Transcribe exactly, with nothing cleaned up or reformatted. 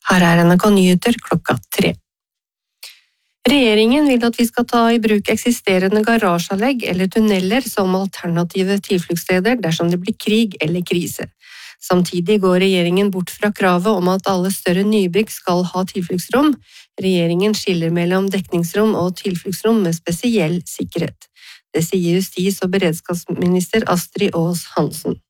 Her er N R K Nyheter klokka tre. Regjeringen vil at vi skal ta i bruk eksisterende garasjeanlegg eller tunneler som alternative tilfluktssteder dersom det blir krig eller krise. Samtidig går regjeringen bort fra kravet om at alle større nybygg skal ha tilfluktsrom. Regjeringen skiller mellom dekningsrom og tilfluktsrom med spesiell sikkerhet. Det sier justis- og beredskapsminister Astrid Aas Hansen.